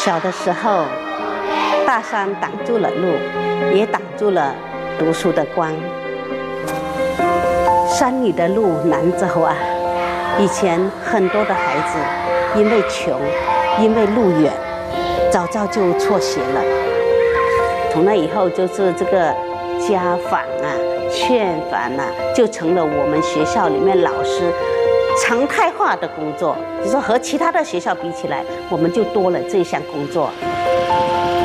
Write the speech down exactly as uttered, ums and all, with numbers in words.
小的时候，大山挡住了路，也挡住了读书的光。山里的路难走啊！以前很多的孩子因为穷，因为路远，早早就辍学了。从那以后，就是这个家访啊、劝返啊，就成了我们学校里面老师常态化的工作。就说和其他的学校比起来，我们就多了这项工作。